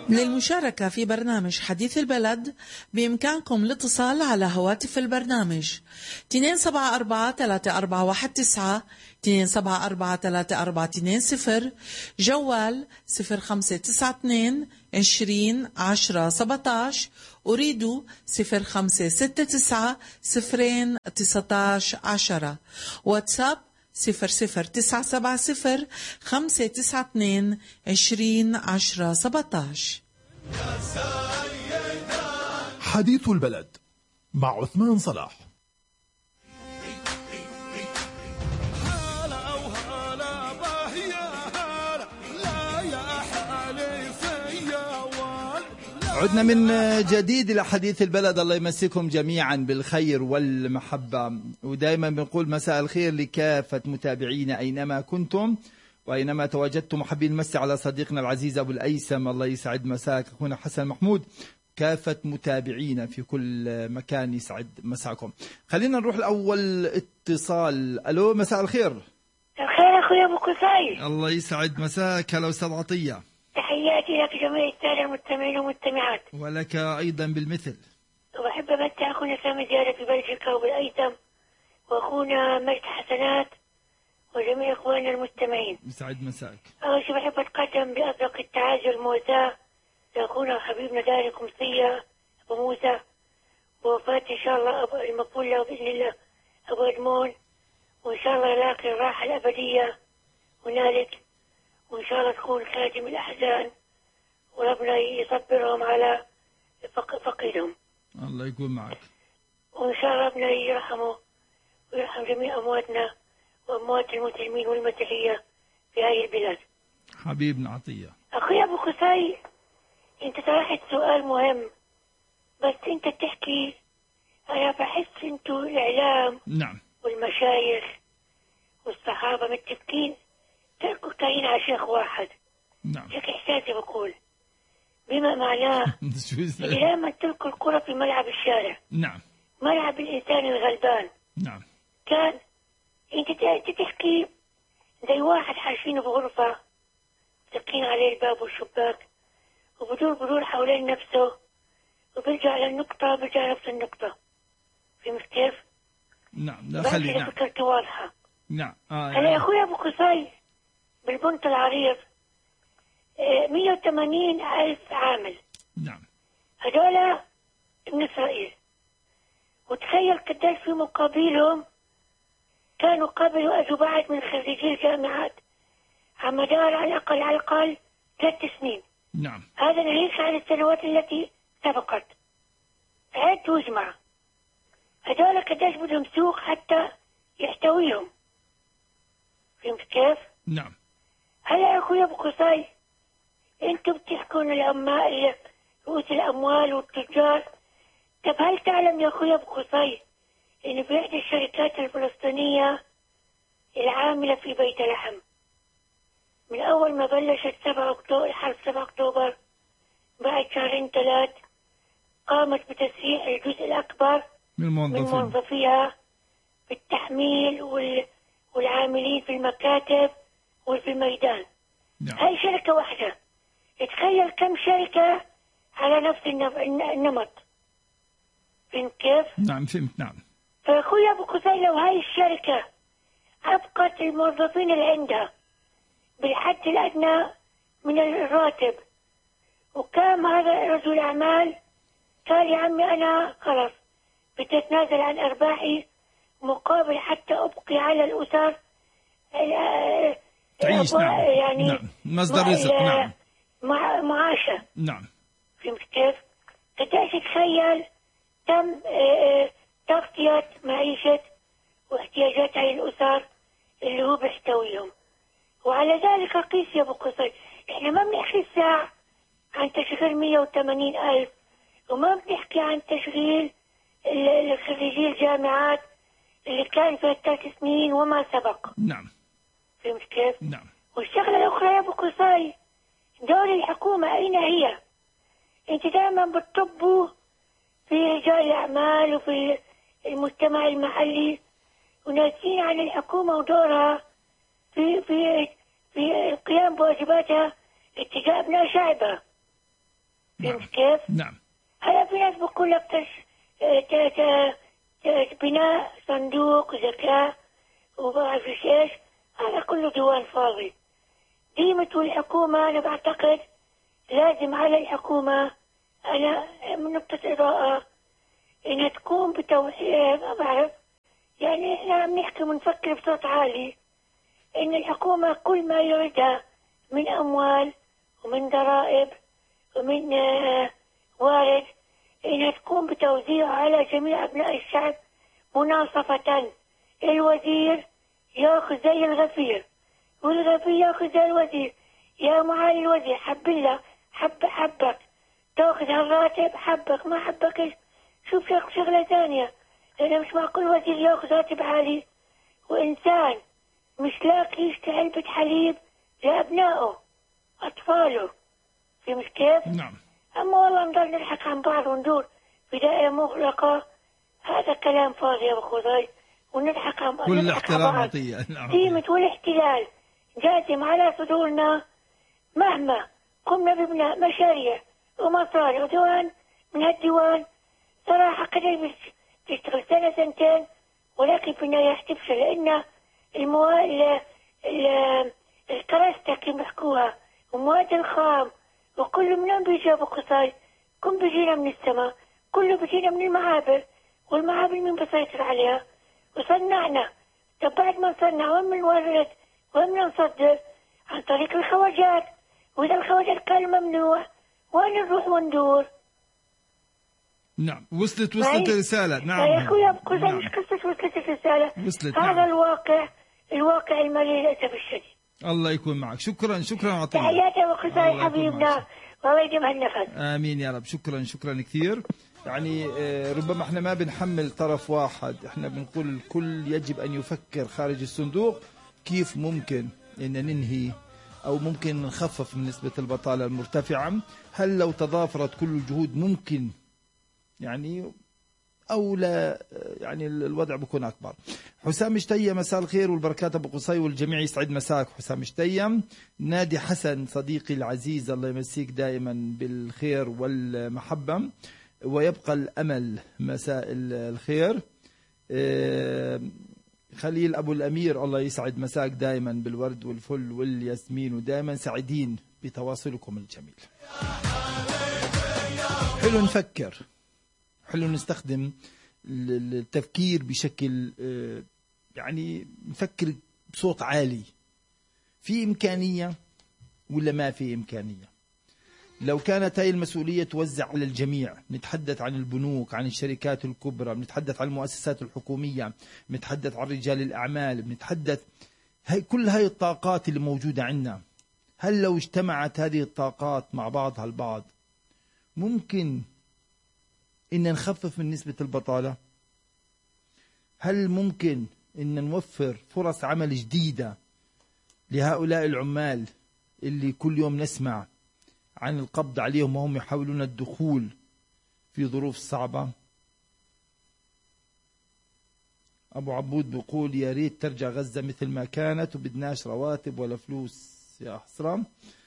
للمشاركة في برنامج حديث البلد بإمكانكم الاتصال على هواتف البرنامج 274-3419 274-3420 جوال 0592 20 10 17 أريد 0569 0 19 10 واتساب 00970 592 20 10 17. حديث البلد مع عثمان صلاح. عدنا من جديد إلى حديث البلد. الله يمسيكم جميعا بالخير والمحبة، ودائما بنقول مساء الخير لكافة متابعينا أينما كنتم وأينما تواجدتم. حابين نمسي على صديقنا العزيز أبو الأيسم، الله يسعد مساك. أخونا حسن محمود، كافة متابعينا في كل مكان يسعد مساكم. خلينا نروح لأول اتصال. ألو، مساء الخير. الخير أخوي أبو قصي، الله يسعد مساك. هلا أستاذ عطية، تحياتي لك جميع السادة المستمعين والمستمعات، ولك أيضا بالمثل. وأحب أمتع أخونا سامي زيادة في بلجيكا وبالأيتم، وأخونا مجد حسنات، وجميع إخواننا المستمعين. يسعد مساك. أول شيء بحب أتقدم بأطلق التعازي والمواساة لأخونا وحبيبنا داري قمصية أبو موسى بوفاة إن شاء الله المقبول له بإذن الله أبو أدمون، وإن شاء الله يلاقي الراحة الأبدية هنالك، وإن شاء الله تكون خاتم الأحزان، وربنا يصبرهم على فقدهم. الله يكون معك. وإن شاء الله ربنا يرحمه ويرحم جميع أمواتنا وأموات المسلمين والمسيحية في هذه البلاد. حبيبنا عطية. أخوي أبو قصي، أنت طرحت سؤال مهم، بس أنت تحكي، أنا بحس أنتوا الإعلام نعم والمشايخ والصحابة متفقين تركوا كاين على شيخ واحد. نعم هيك إحساسي بقول، بما معناه لما تلقوا الكرة في ملعب الشارع، نعم ملعب الإنسان الغلبان. نعم كان أنت تحكي زي واحد حاشينه بغرفة مسكين عليه الباب والشباك، وبدور حوالين نفسه، وبرجع للنقطة، برجع نفس النقطة. فهمت كيف؟ نعم لا خلي. نعم فكرتي واضحة. نعم هلا يا أخوي أبو قصي، بالبنط العريض 180,000 عامل. نعم هذولا من إسرائيل، وتخيل قديش في مقابلهم كانوا قبل وأجوا بعد من خريجي الجامعات على مدار على الأقل 3 سنين. نعم هذا ناهيك عن السنوات التي سبقت. عد واجمع، هذولا قديش بدهم سوق حتى يحتويهم. فهمت كيف؟ نعم. هلا يا أخوي أبو قصي، أنتم بتحكون العمال رؤوس الأموال والتجار. طب هل تعلم يا أخوي أبو قصي إن في إحدى الشركات الفلسطينية العاملة في بيت لحم، من أول ما بلشت 7 أكتوبر، حرب 7 أكتوبر، بعد 2-3 قامت بتسريح الجزء الأكبر من موظفيها بالتحميل والعاملين في المكاتب وفي الميدان. نعم. هاي شركة واحدة، تخيل كم شركة على نفس النمط. فهمت كيف؟ نعم فهمت. نعم. فأخوي أبو قصي، لو هاي الشركة أبقت الموظفين اللي عندها بالحد الأدنى من الراتب، وكان هذا رجل الأعمال قال يا عمي أنا خلاص بدي أتنازل عن أرباحي مقابل حتى أبقي على الأسر تعيش. نعم. يعني نعم. مصدر رزق. نعم. معاشة. نعم. فهمت كيف؟ قديش تخيل تم تغطية معيشة واحتياجات هاي الأسر اللي هو بيحتويهم. وعلى ذلك قيس يا أبو قصي، إحنا ما بنحكي الساعة عن تشغيل 180,000، وما بنحكي عن تشغيل خريجي الجامعات اللي كان في 3 سنين وما سبق. نعم. فهمت كيف؟ نعم. والشغلة الأخرى يا أبو قصي، دور الحكومة أين هي؟ أنت دائما بتطبوا في رجال الأعمال وفي المجتمع المحلي، وناسين عن الحكومة ودورها في القيام بواجباتها اتجاه أبناء شعبها. فهمت كيف؟ نعم. هلا في ناس بقول لك بناء صندوق زكاة وبعرف ايش، هذا كله ديوان فاضي. قيمة الحكومة أنا بعتقد لازم على الحكومة، أنا من نقطة إضاءة إنها تقوم بتوعية، ما بعرف يعني إحنا عم نحكي ونفكر بصوت عالي إن الحكومة كل ما يردها من أموال ومن ضرائب ومن وارد إنها تقوم بتوزيعه على جميع أبناء الشعب مناصفة. الوزير ياخذ زي الغفير والغفير ياخذ زي الوزير. يا معالي الوزير، حب الله حبك تاخذ هالراتب، حبك ما حبك شوف لك شغلة ثانية، لأنه مش معقول وزير ياخذ راتب عالي وإنسان مش لاقي يشتري علبة حليب لأبنائه أطفاله. فهمت كيف؟ نعم. أما والله نضل نضحك عن بعض وندور في دائرة مغلقة، هذا كلام فاضي يا أبو خضاي، ونضحك عن بعض. كل احترام عطية. قيمة والاحتلال جازم على صدورنا مهما قمنا ببناء مشاريع ومصانع وديوان. من هالديوان صراحة قدر تشتغل سنة سنتين، ولكن في النهاية تفشل، لأن الكرستة كما بيحكوها ومواد الخام وكله منين بيجي أبو قصاي؟ كم بيجينا من السماء، كله بيجينا من المعابر، والمعابر مين بيسيطر عليها؟ وصنعنا. طب بعد ما نصنع وين بنورد؟ وين نصدر؟ عن طريق الخواجات، وإذا الخواجات كان ممنوع وين نروح وندور؟ نعم. وصلت الرسالة. نعم يا أخوي أبو قصاي، مش قصة وصلت الرسالة، هذا نعم. الواقع المالي للأسف الشديد. الله يكون معك. شكرا عطية. تحياتي أبو قصاي حبيبنا، والله يديم هالنفس. آمين يا رب. شكرا كثير. يعني ربما احنا ما بنحمل طرف واحد، احنا بنقول الكل يجب أن يفكر خارج الصندوق، كيف ممكن أن ننهي أو ممكن نخفف من نسبة البطالة المرتفعة. هل لو تضافرت كل الجهود ممكن يعني أو لا، يعني الوضع بيكون أكبر. حسام شتيم، مساء الخير والبركات أبو قصي والجميع، يسعد مساك حسام شتيم. نادي حسن صديقي العزيز، الله يمسيك دائما بالخير والمحبة ويبقى الأمل، مساء الخير. خليل أبو الأمير، الله يسعد مساك دائما بالورد والفل والياسمين، ودائما سعيدين بتواصلكم الجميل. حلو نفكر، حلو نستخدم التفكير بشكل يعني نفكر بصوت عالي. في إمكانية ولا ما في إمكانية؟ لو كانت هاي المسؤولية توزع على الجميع، نتحدث عن البنوك، عن الشركات الكبرى، بنتحدث عن المؤسسات الحكومية، بنتحدث عن رجال الأعمال، بنتحدث كل هاي الطاقات اللي موجودة عندنا. هل لو اجتمعت هذه الطاقات مع بعضها البعض ممكن إن نخفف من نسبة البطالة؟ هل ممكن إن نوفر فرص عمل جديدة لهؤلاء العمال اللي كل يوم نسمع عن القبض عليهم وهم يحاولون الدخول في ظروف صعبة؟ أبو عبود بيقول يا ريت ترجع غزة مثل ما كانت، وبدناش رواتب ولا فلوس يا حسرام.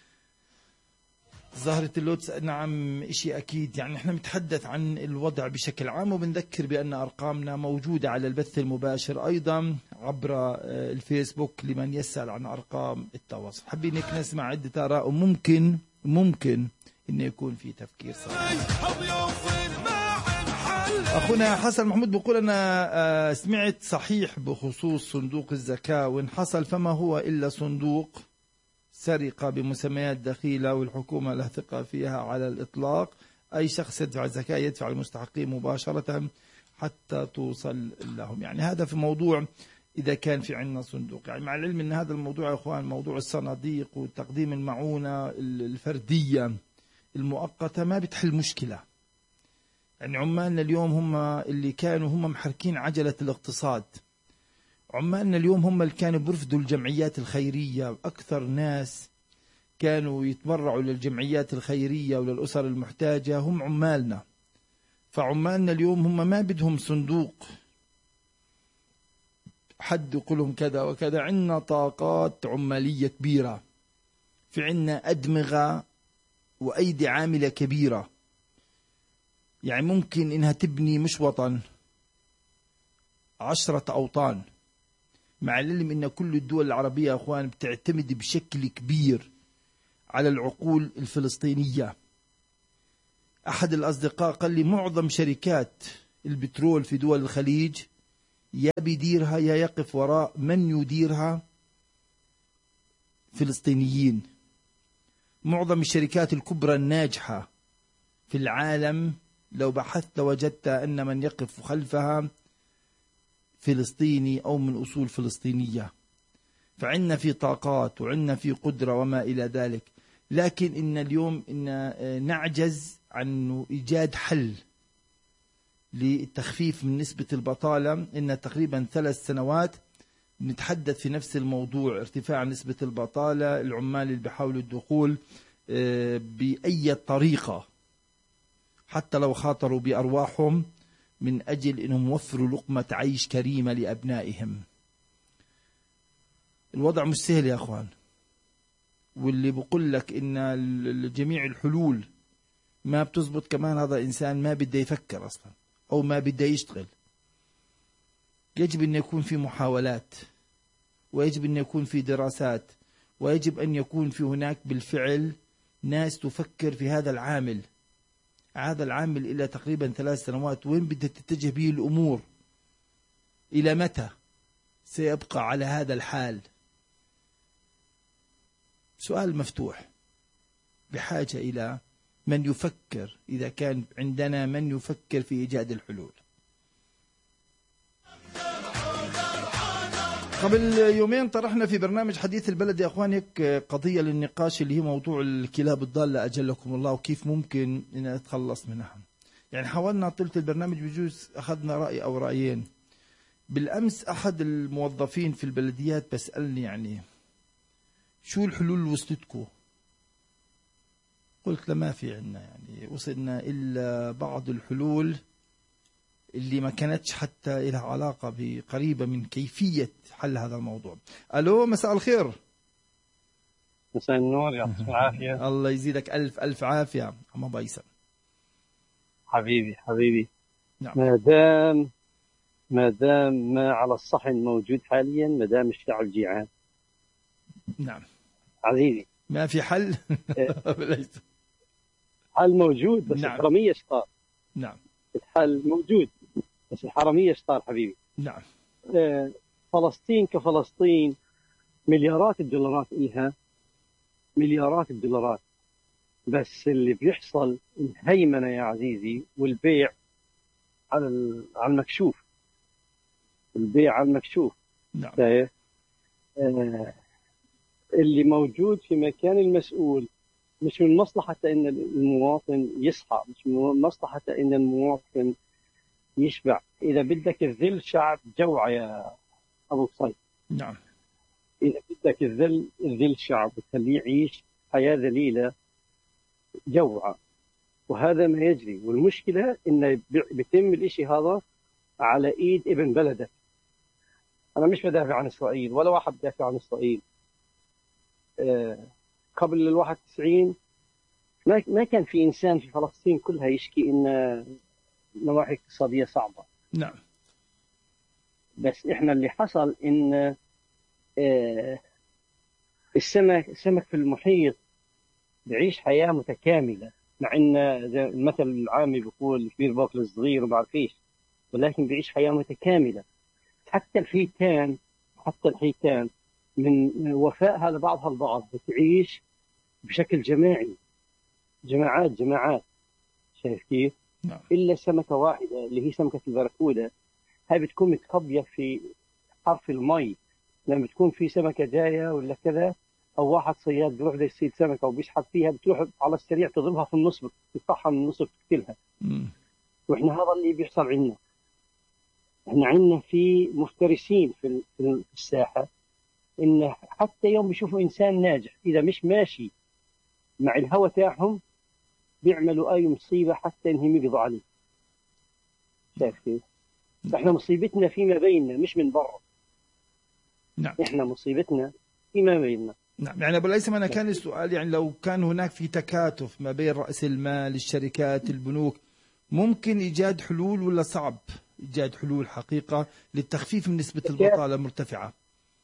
زهرة اللوتس، نعم إشي أكيد. يعني نحن نتحدث عن الوضع بشكل عام، وبنذكر بأن أرقامنا موجودة على البث المباشر أيضا عبر الفيسبوك لمن يسأل عن أرقام التواصل. حابين هيك نسمع عدة آراء، وممكن إنه يكون في تفكير صحيح. أخونا حسن محمود بيقول أنا سمعت صحيح بخصوص صندوق الزكاة، وإن حصل فما هو إلا صندوق سرقة بمسميات دخيلة، والحكومة لا ثقة فيها على الإطلاق. أي شخص يدفع الزكاة يدفع المستحقين مباشرة حتى توصل لهم. يعني هذا في موضوع إذا كان في عندنا صندوق، يعني مع العلم أن هذا الموضوع يا أخوان، موضوع الصناديق وتقديم المعونة الفردية المؤقتة ما بتحل مشكلة. يعني عمالنا اليوم هم اللي كانوا هم محركين عجلة الاقتصاد، عمالنا اليوم هم اللي كانوا برفضوا الجمعيات الخيرية، أكثر ناس كانوا يتبرعوا للجمعيات الخيرية وللأسر المحتاجة هم عمالنا. فعمالنا اليوم هم ما بدهم صندوق حد يقولهم كذا وكذا. عندنا طاقات عمالية كبيرة، في عندنا أدمغة وأيدي عاملة كبيرة، يعني ممكن إنها تبني مش وطن 10 أوطان، مع العلم إن كل الدول العربية يا أخوان بتعتمد بشكل كبير على العقول الفلسطينية. أحد الأصدقاء قال لي معظم شركات البترول في دول الخليج يا بيديرها يا يقف وراء من يديرها فلسطينيين. معظم الشركات الكبرى الناجحة في العالم لو بحثت وجدت أن من يقف خلفها فلسطيني أو من أصول فلسطينية. فعندنا في طاقات وعندنا في قدرة وما إلى ذلك، لكن إن اليوم إن نعجز عن إيجاد حل للتخفيف من نسبة البطالة. إن تقريبا 3 سنوات نتحدث في نفس الموضوع، ارتفاع نسبة البطالة، العمال اللي بيحاولوا الدخول بأي طريقة حتى لو خاطروا بأرواحهم من أجل أنهم يوفروا لقمة عيش كريمة لأبنائهم. الوضع مش سهل يا أخوان، واللي بقول لك إن جميع الحلول ما بتزبط كمان هذا إنسان ما بده يفكر أصلا أو ما بده يشتغل. يجب أن يكون في محاولات، ويجب أن يكون في دراسات، ويجب أن يكون في هناك بالفعل ناس تفكر في هذا العامل. هذا العامل إلى تقريبا 3 سنوات وين بدها تتجه به الأمور؟ إلى متى سيبقى على هذا الحال؟ سؤال مفتوح بحاجة إلى من يفكر، إذا كان عندنا من يفكر في إيجاد الحلول. قبل يومين طرحنا في برنامج حديث البلد يا أخوان هيك قضية للنقاش اللي هي موضوع الكلاب الضالة أجلكم الله، وكيف ممكن إن نتخلص منها. يعني حاولنا طيلة البرنامج بجوز أخذنا رأي أو رأيين. بالأمس أحد الموظفين في البلديات بسألني يعني شو الحلول اللي وصلتكم؟ قلت له ما في عنا، يعني وصلنا إلا بعض الحلول اللي ما كانتش حتى لها علاقة بقريبة من كيفية حل هذا الموضوع. ألو، مساء الخير. مساء النور، يعطيك العافية. الله يزيدك ألف ألف عافية عم بايسن. حبيبي. نعم. ما دام ما على الصحن موجود حاليا، ما دام الشعب جيعان. نعم عزيزي، ما في حل. حل موجود بس نعم. الحرامية شطار. نعم الحل موجود بس الحرامية شطار حبيبي. نعم. فلسطين كفلسطين مليارات الدولارات إلها، مليارات الدولارات، بس اللي بيحصل الهيمنة يا عزيزي والبيع على المكشوف. البيع على المكشوف. نعم. اللي موجود في مكان المسؤول مش من مصلحة أن المواطن يصحى، مش من مصلحة أن المواطن يشبع. إذا بدك الذل شعب جوع يا أبو قصي. نعم. إذا بدك الذل شعب وتخليه يعيش حياة ذليلة جوع، وهذا ما يجري. والمشكلة إنه بيتم الإشي هذا على إيد ابن بلدك. أنا مش بدافع عن إسرائيل ولا واحد بدافع عن إسرائيل. قبل 91 ما كان في إنسان في فلسطين كلها يشكي إن نواحي اقتصادية صعبة. نعم. بس إحنا اللي حصل إن السمك في المحيط بيعيش حياة متكاملة، مع إن المثل العامي بيقول كبير باكل الصغير وما عرفيش، ولكن بيعيش حياة متكاملة. حتى الحيتان من وفائها لبعضها البعض بتعيش بشكل جماعي، جماعات. شايف كيف؟ نعم. إلا سمكة واحدة اللي هي سمكة البركودة، هاي بتكون متخبية في حرف المي. لما بتكون في سمكة جاية ولا كذا، أو واحد صياد بيروح يصيد سمكة وبيسحب فيها، بتروح على السريع تضربها في النص، بتقطعها من النص بتقتلها. وإحنا هذا اللي بيحصل عندنا. إحنا عندنا في مفترسين في الساحة، إن حتى يوم بيشوفوا إنسان ناجح إذا مش ماشي مع الهوى تاعهم بيعملوا أي مصيبة حتى إنهم يقضوا عليه. شايف كيف؟ إحنا مصيبتنا فيما بيننا مش من برا. نعم. إحنا مصيبتنا فيما بيننا. نعم. يعني أبو الأيسم أنا كان السؤال يعني لو كان هناك في تكاتف ما بين رأس المال، الشركات، البنوك، ممكن إيجاد حلول ولا صعب إيجاد حلول حقيقة للتخفيف من نسبة البطالة المرتفعة؟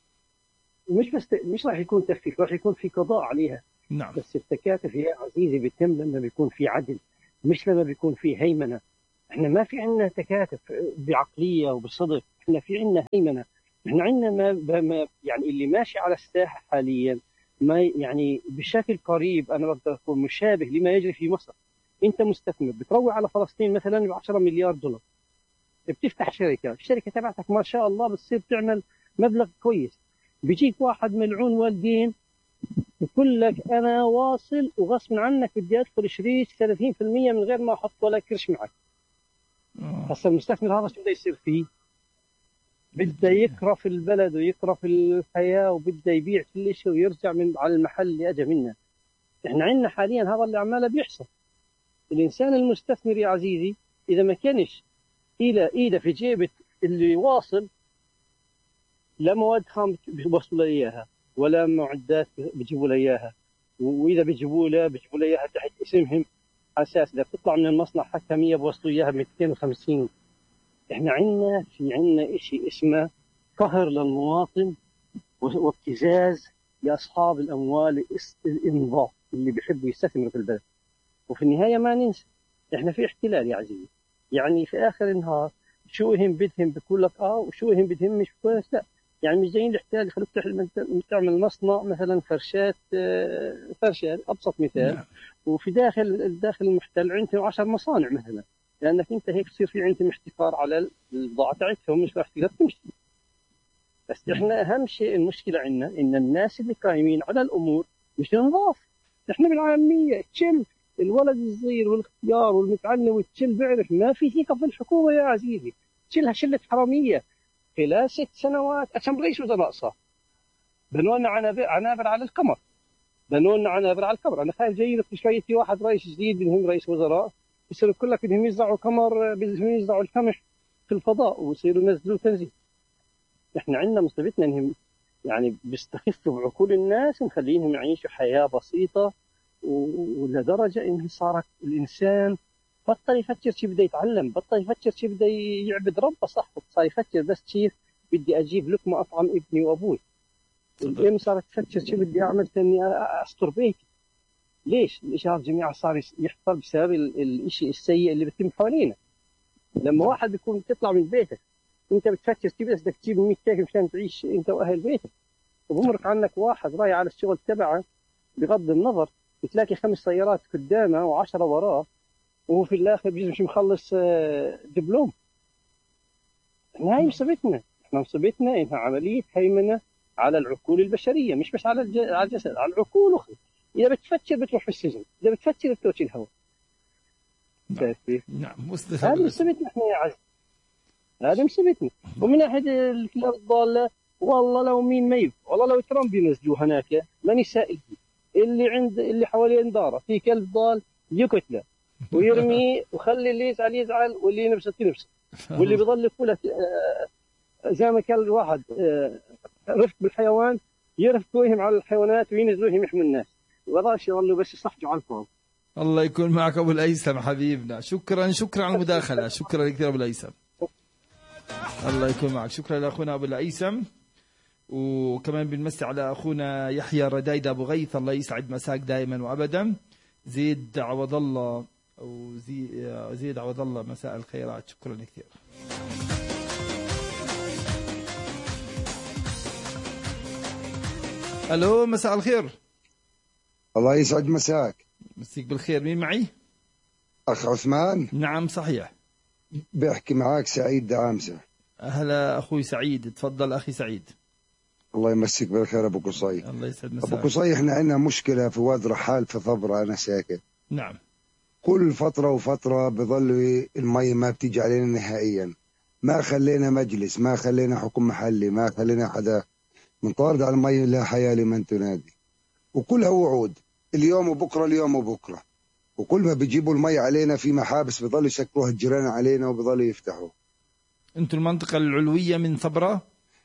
مش راح يكون تخفيف، راح يكون في قضاء عليها. نعم. بس التكاتف يا عزيزي بيتم لما بيكون في عدل، مش لما بيكون في هيمنة. احنا ما في عندنا تكاتف بعقلية وبصدق، احنا في عندنا هيمنة. احنا عندنا ما يعني اللي ماشي على الساحة حاليا ما يعني بشكل قريب، انا بقدر اقول مشابه لما يجري في مصر. انت مستثمر بتروع على فلسطين مثلا ب 10 مليار دولار، بتفتح شركة، الشركة تبعتك ما شاء الله بتصير تعمل مبلغ كويس، بيجيك واحد ملعون والدين بقول لك انا واصل وغصب عنك بدي ادخل شريك 30% من غير ما احط ولا كرش معك. هسه المستثمر هذا شو بده يصير فيه؟ بده يكرف البلد ويكرف الحياه وبده يبيع كل شيء ويرجع من على المحل اللي اجى منه. احنا عندنا حاليا هذا اللي عماله بيحصل. الانسان المستثمر يا عزيزي اذا ما كانش ايده في جيبه اللي واصل، لا مواد خام بيوصلوا له اياها ولا معدات بيجيبوا له اياها، واذا بيجيبوا له اياها تحت اسمهم، على اساس اذا بتطلع من المصنع حتى 100 بوصلوا اياها ب 250. احنا عندنا شيء اسمه قهر للمواطن وابتزاز لاصحاب الاموال الانضاف اللي بيحبوا يستثمروا في البلد. وفي النهايه ما ننسى احنا في احتلال يا عزيزي. يعني في اخر النهار شو هم بدهم بقول لك وشو هم بدهم مش بقول لك لا. يعني مش جايين الاحتلال يخلوك تعمل مصنع مثلا فرشات ابسط مثال، وفي داخل المحتل عندهم 10 مصانع مثلا، لانك انت هيك بصير في عندهم احتكار على البضاعه تاعتهم، مش راح تقدر تمشي. بس احنا اهم شيء المشكله عندنا ان الناس اللي قايمين على الامور مش نضاف. احنا بالعاميه تشل الولد الصغير والاختيار والمتعلم والتشل بيعرف ما في ثقه في الحكومه يا عزيزي، تشلها شله حراميه. خلال 6 سنوات كم رئيس وزراء صار؟ بنونا عنابر على القمر، انا خايف جاي لك شويه في واحد رئيس جديد بدهم رئيس وزراء يصيروا كلك بدهم يزرعوا قمر، بدهم يزرعوا القمح في الفضاء ويصيروا ينزلوا تنزيل. احنا عندنا مصيبتنا انهم يعني بيستخفوا بعقول الناس ومخلينهم يعيشوا حياه بسيطه، ولدرجه انه صار الانسان بطل يفكر شيء بده يتعلم، بطل يفكر شيء بده يعبد ربه صح، صار يفكر بس كيف بدي اجيب لقمه اطعم ابني وابوي. الام صارت تفكر شيء بدي اعمل اني استر بيتي. ليش؟ الاشهار جميعا صار يحصل بسبب الشيء السيء اللي بيتم حوالينا. لما واحد بيكون تطلع من بيتك انت بتفكر كيف بدك تجيب 100 كيكه مشان تعيش انت واهل بيتك، وبمرق عنك واحد رايح على الشغل تبعه بغض النظر بتلاقي 5 سيارات قدامه و10 وراه، وهو في الاخر مش مخلص دبلوم. هاي مصيبتنا، احنا مصيبتنا انها عمليه هيمنه على العقول البشريه، مش بس على الجسد، على العقول اخرى. اذا بتفكر بتروح في السجن، اذا بتفكر بتوكل الهواء. نعم هذا مصيبتنا احنا يا عزيز، هذا مصيبتنا. ومن ناحيه الكلاب الضاله، والله لو مين ميب، والله لو ترامب ينزلوه هناك ماني سائل اللي حوالين داره في كلب ضال يقتله ويرميه وخلي اللي يزعل واللي ينبسط ينبسط، واللي بيضل يقول زي ما كان الواحد رفق بالحيوان يرفقوهم على الحيوانات وينزلوهم يحموا الناس، وضاش يضلوا بس يصحجوا على الفاضي. الله يكون معك ابو الايسم حبيبنا، شكرا على المداخله، شكرا كثير ابو الايسم. الله يكون معك، شكرا لاخونا ابو الايسم. وكمان بنمسي على اخونا يحيى ردايد ابو غيث، الله يسعد مساك دائما وابدا. زيد عوض الله او زيد عوض الله، مساء الخيرات، شكرا كثير. الو مساء الخير. الله يسعد مساك. مسيك بالخير، مين معي؟ اخ عثمان. نعم صحيح. بيحكي معاك سعيد دعامسه. اهلا اخوي سعيد، تفضل اخي سعيد. الله يمسك بالخير ابو قصي. الله يسعد مساك. ابو قصي احنا عندنا مشكله في واد رحال في ضبره، انا ساكن. نعم. كل فتره وفتره بظل المي ما بتيجي علينا نهائيا، ما خلينا مجلس، ما خلينا حكم محلي، ما خلينا حدا، منطارد على المي لا حياه لمن تنادي، وكلها وعود اليوم وبكره اليوم وبكره، وكل ما بيجيبوا المي علينا في محابس بظل يسكروها الجيران علينا وبظلوا يفتحوا. انتم المنطقه العلويه من ثبره؟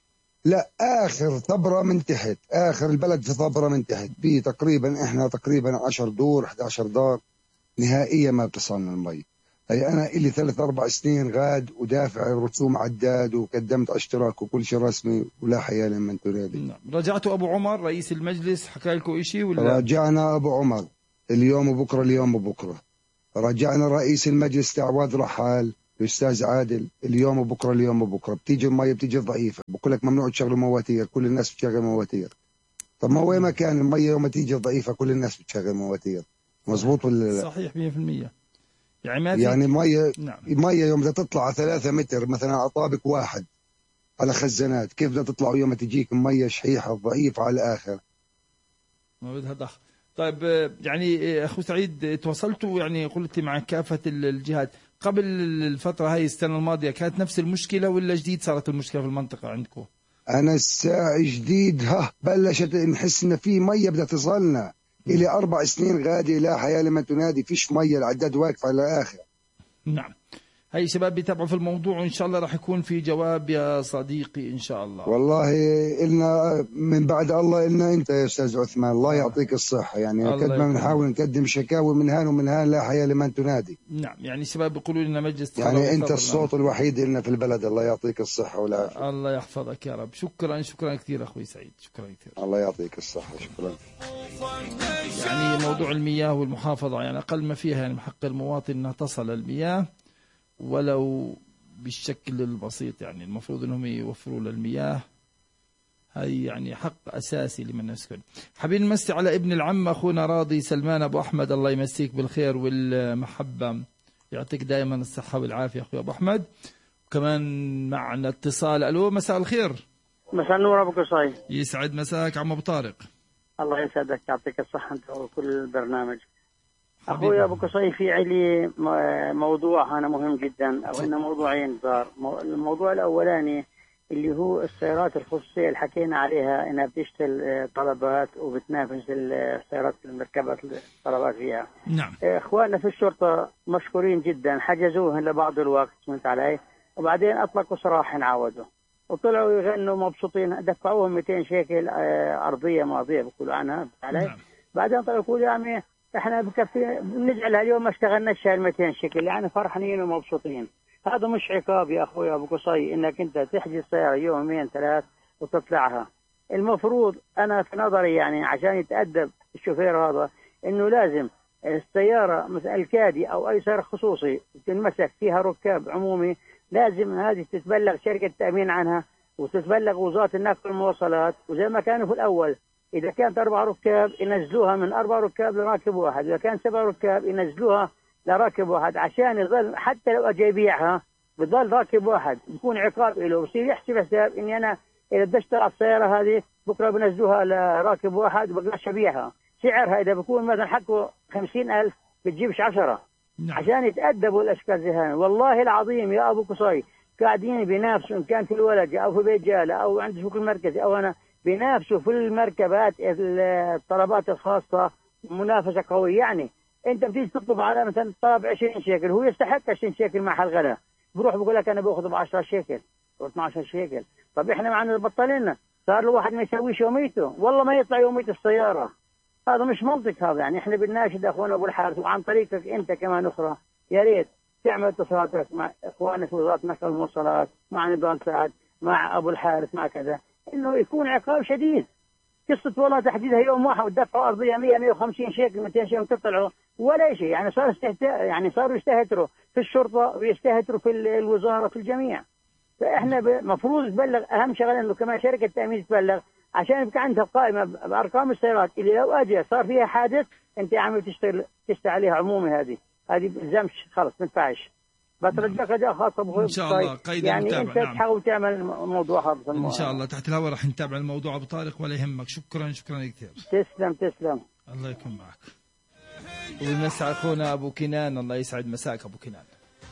لا، آخر ثبرة من تحت، آخر البلد في ثبرة من تحت، في تقريبا إحنا تقريبا 10 دور 11 دار نهائية ما بتصلنا المي. أي أنا إلي 3-4 سنين غاد ودافع رسوم عداد وقدمت اشتراك وكل شيء رسمي ولا حياة لمن تنادي. نعم. رجعتوا أبو عمر رئيس المجلس حكى لكم إشي ولا؟ راجعنا أبو عمر اليوم وبكرة، اليوم وبكرة. رجعنا رئيس المجلس تعواد رحال الأستاذ عادل اليوم وبكرة، اليوم وبكرة. بتيجي المية بتيجي ضعيفة، بقول لك ممنوع تشغلوا مواتير، كل الناس بتشغل مواتير. طب ما وين ما كان المية يوم تيجي ضعيفة كل الناس بتشغل مواتير، مزبوط ولا لا؟ صحيح 100%. يعني ما يعني مية نعم. مية يوم بدها تطلع 3 متر مثلا على طابق واحد على خزانات، كيف بدها تطلع يوم تجيك مية شحيحة ضعيفة على الآخر؟ ما بدها ضخ. طيب يعني أخو سعيد تواصلتوا يعني قلت مع كافة الجهات قبل الفترة هاي السنة الماضية كانت نفس المشكلة ولا جديد صارت المشكلة في المنطقة عندكم؟ أنا الساعة جديد بلشت نحس إن في مية بدها تصلنا. إلي 4 سنين غادي لا حياة لمن تنادي، فيش مية، العداد واقف على الآخر. نعم. هاي شباب بيتابعوا في الموضوع وإن شاء الله راح يكون في جواب يا صديقي إن شاء الله. والله إلنا من بعد الله إلنا أنت يا أستاذ عثمان، الله يعطيك الصحة. يعني قد ما بنحاول نقدم شكاوي من هان ومن هان لا حياة لمن تنادي. نعم. يعني الشباب بيقولوا لنا مجلس يعني أنت الصوت الوحيد لنا في البلد، الله يعطيك الصحة والعافية. الله يحفظك يا رب. شكرا كثير أخوي سعيد، شكرا كثير. الله يعطيك الصحة، شكرا. يعني موضوع المياه والمحافظة يعني أقل ما فيها يعني حق المواطن أنها تصل المياه ولو بالشكل البسيط. يعني المفروض أنهم يوفروا للمياه، هاي يعني حق أساسي لمن يسكن. حابين نمسي على ابن العم أخونا راضي سلمان أبو أحمد، الله يمسيك بالخير والمحبة، يعطيك دائما الصحة والعافية أخوي أبو أحمد. وكمان معنا اتصال. ألو، مساء الخير. مساء النور أبو قصي. يسعد مساك عم أبو طارق. الله يسعدك، يعطيك الصحة أنت وكل البرنامج. أخوي أبو قصي في علي موضوع هنا مهم جدا، أو إنه موضوعين صار. الموضوع الأولاني اللي هو السيارات الخصوصية اللي حكينا عليها إنها بتشتغل طلبات وبتنافس السيارات المركبات الطلبات فيها. نعم. إخواننا في الشرطة مشكورين جدا، حجزوهن لبعض الوقت فهمت علي، وبعدين أطلقوا سراح عاودوا وطلعوا يغنوا مبسوطين، دفعوهم 200 شيكل أرضية ماضية بيقولوا عنها علي. نعم. بعدين طلعوا يقولوا يا عمي احنا بكفي بنجعل اليوم ما اشتغلناش هاي 200 شيكل، يعني فرحانين ومبسوطين. هذا مش عقاب يا اخوي ابو قصي انك انت تحجز سياره يومين 3 وتطلعها. المفروض انا في نظري يعني عشان يتأدب الشوفير هذا انه لازم السياره مثل الكادي او اي سياره خصوصي تنمسك فيها ركاب عمومي، لازم هذه تتبلغ شركه التامين عنها وتتبلغ وزاره النقل والمواصلات، وزي ما كانوا في الاول إذا كانت 4 ركاب ينزلوها من 4 ركاب لراكب واحد، إذا كان 7 ركاب ينزلوها لراكب واحد، عشان يظل حتى لو أجي يبيعها بظل راكب واحد، بيكون عقاب له، بصير يحسب حساب إني أنا إذا بدي أشتري السيارة هذه بكرة بنزلوها لراكب واحد وبقدرش أبيعها، سعرها إذا بكون مثلا حقه 50,000 بتجيبش 10. نعم. عشان يتأدبوا الأشكال زي هذه. والله العظيم يا أبو قصي قاعدين بينافسوا إن كان في الولجة أو في بيت جالة أو عند السوق المركزي أو أنا بينافسوا في المركبات الطلبات الخاصة منافسة قوية. يعني أنت بتيجي تطلب على مثلا طلب 20 شيكل، هو يستحق 20 شيكل مع حلقنا، بروح بقول لك أنا بأخذ ب10 شيكل أو 12 شيكل. طب إحنا معنا بطلنا، صار له واحد ما يسويش يوميته، والله ما يطلع يومية السيارة. هذا مش منطق هذا. يعني إحنا بنناشد أخونا أبو الحارث وعن طريقك أنت كمان أخرى، يا ريت تعمل اتصالاتك مع إخوانك في وزارة النقل والمواصلات، مع نظام سعد، مع أبو الحارث، مع كذا، إنه يكون عقاب شديد. قصة والله تحديدها يوم واحد ودفعوا أرضية 100-150 شيكل 200 شيكل تطلعوا ولا شيء. يعني يعني صاروا يستهتروا في الشرطة ويستهتروا في الوزارة في الجميع. فإحنا مفروض تبلغ، أهم شغلة إنه كمان شركة التأمين تبلغ عشان يبقى عندها قائمة بأرقام السيارات اللي لو أجي صار فيها حادث أنت يا عمي تشتغل عليها عمومي. هذه بتلزمش خلص ما تنفعش. بترجعك رجاء خاصة إن شاء الله قيد يعني المتابعة. أنت تحاول تعمل الموضوع هذا إن شاء الله تحت الهواء راح نتابع الموضوع أبو طارق ولا يهمك. شكرا كثير. تسلم. الله يكون معك. وبنمسي أخونا أبو كنان، الله يسعد مساك أبو كنان.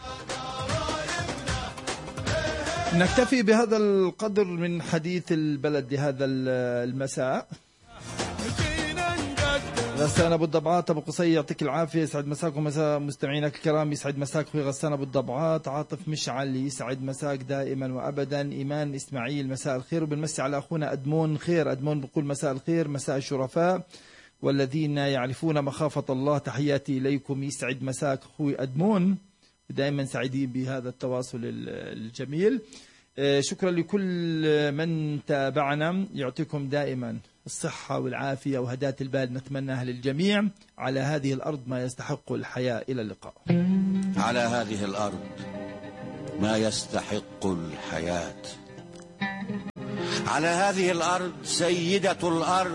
نكتفي بهذا القدر من حديث البلد لهذا المساء. غسان ابو الضبعات ابو قصي يعطيك العافيه، يسعد مساكم مساء مستمعينك الكرام، يسعد مساك اخوي غسان ابو الضبعات. عاطف مشعل يسعد مساك دائما وابدا. ايمان اسماعيل مساء الخير، وبنمسي على اخونا ادمون خير. ادمون بقول مساء الخير، مساء الشرفاء والذين يعرفون مخافه الله، تحياتي اليكم. يسعد مساك اخوي ادمون، دائما سعيدين بهذا التواصل الجميل. شكرا لكل من تابعنا، يعطيكم دائما الصحة والعافية وهداة البال نتمناها للجميع. على هذه الأرض ما يستحق الحياة. إلى اللقاء. على هذه الأرض ما يستحق الحياة. على هذه الأرض سيدة الأرض،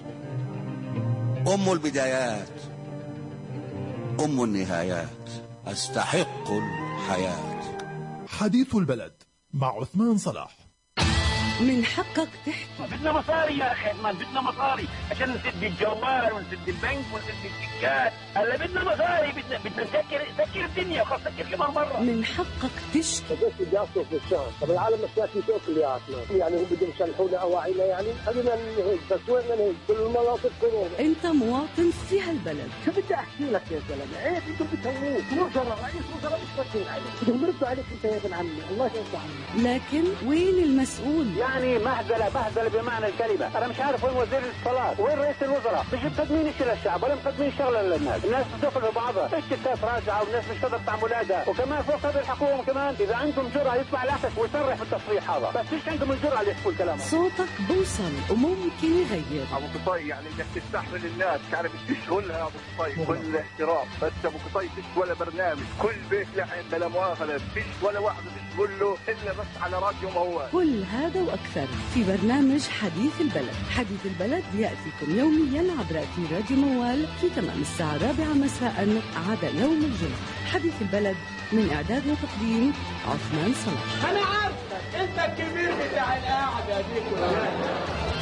أم البدايات، أم النهايات، أستحق الحياة. حديث البلد مع عثمان صلاح. من حقك تحكي. بدنا مصاري يا اخي عثمان، بدنا مصاري عشان نسد الجوال ونسد البنك ونسد السكات. هلا بدنا مصاري، بدنا نسكر الدنيا، خلص سكر كمان مره. من حقك تشكي. بس بدي اصرف في الشهر، طب العالم مشاكل تاكل يا عثمان، يعني هم بدهم يصلحوا لنا اواعينا، يعني خلينا ننهج، بس وين ننهج؟ كل المناطق كورونا. انت مواطن في هالبلد، شو بدي احكي لك يا زلمه؟ عيب انتم بتهووك، وزراء رئيس وزراء بتفكروا عليك، بدهم يردوا عليك انت يا ابن عمي، الله يرضى عنك. لكن وين المسؤول؟ يعني بهدله بمعنى الكلمه، انا مش عارف وين وزير الاتصالات، وين رئيس الوزراء، مش مقدمين شيء للشعب ولا مقدمين شغله للناس، الناس بتدخل في بعضها، الشتات راجعه والناس مش قادره تعمل اداء، وكمان فوق هذه الحكومه كمان اذا عندهم جرأه يطلع العكس ويصرح بالتصريح هذا، بس مش عندهم الجرأه اللي يحكوا الكلام. صوتك بوصل وممكن يغير. ابو قصي يعني انك تستحمل الناس، تعرف تشغلها ابو قصي كل احترام، بس ابو قصي فيش ولا برنامج، كل بيت لحم بلا مؤاخذه، فيش ولا واحد بتقول له الا بس على راديو موال. كل هذا واكثر في برنامج حديث البلد. حديث البلد ياتيكم يوميا عبر اثير راديو موال في تمام الساعه 4 مساء عدا يوم الجمعه. حديث البلد من اعداد وتقديم عثمان صلاح. انا عارفك انت الكبير بتاع القعده دي كلها.